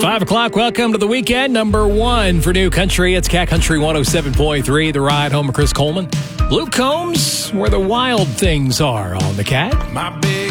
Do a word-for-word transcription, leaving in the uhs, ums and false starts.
Five o'clock, welcome to the weekend. Number one for New Country. It's Cat Country one oh seven point three, The Ride Home with Chris Coleman. Luke Combs, where the wild things are on the Cat. My big